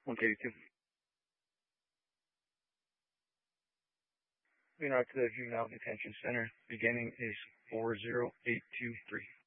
182. Leonardo to the Juvenile Detention Center. Beginning is 40823.